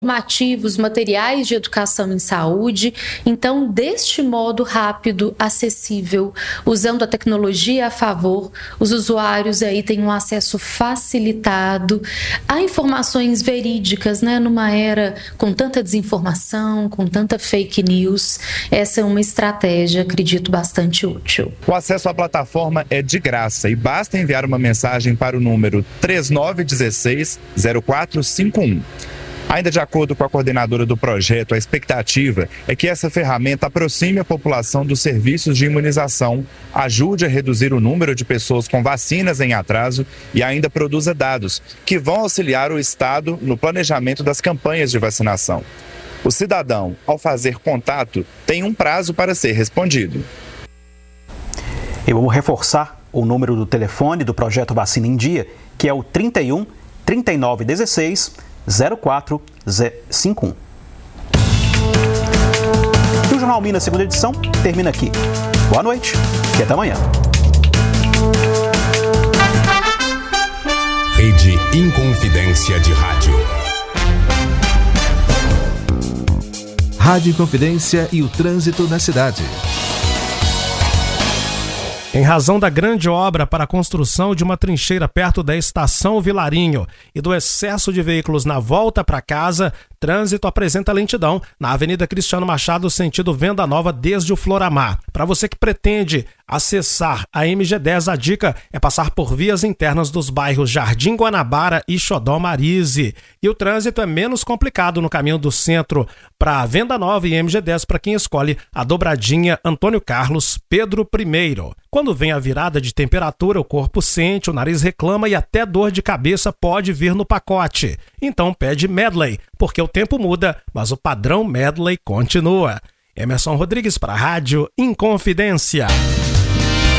informativos, materiais de educação em saúde. Então, deste modo rápido, acessível, usando a tecnologia a favor, os usuários aí têm um acesso facilitado a informações verídicas, né? Numa era com tanta desinformação, com tanta fake news, essa é uma estratégia, acredito, bastante útil. O acesso à plataforma é de graça e basta enviar uma mensagem para o número 3916-0451. Ainda de acordo com a coordenadora do projeto, a expectativa é que essa ferramenta aproxime a população dos serviços de imunização, ajude a reduzir o número de pessoas com vacinas em atraso e ainda produza dados que vão auxiliar o Estado no planejamento das campanhas de vacinação. O cidadão, ao fazer contato, tem um prazo para ser respondido. Eu vou reforçar o número do telefone do projeto Vacina em Dia, que é o 31 3916 0451. E o Jornal Minas, segunda edição, termina aqui. Boa noite e até amanhã. Rede Inconfidência de Rádio. Rádio Inconfidência e o trânsito na cidade. Em razão da grande obra para a construção de uma trincheira perto da estação Vilarinho e do excesso de veículos na volta para casa, trânsito apresenta lentidão na Avenida Cristiano Machado, sentido Venda Nova, desde o Floramar. Para você que pretende acessar a MG10, a dica é passar por vias internas dos bairros Jardim Guanabara e Xodó Marise. E o trânsito é menos complicado no caminho do centro para Venda Nova e MG10 para quem escolhe a dobradinha Antônio Carlos Pedro I. Quando vem a virada de temperatura, o corpo sente, o nariz reclama e até dor de cabeça pode vir no pacote. Então pede Medley, porque o tempo muda, mas o padrão Medley continua. Emerson Rodrigues para a Rádio Inconfidência.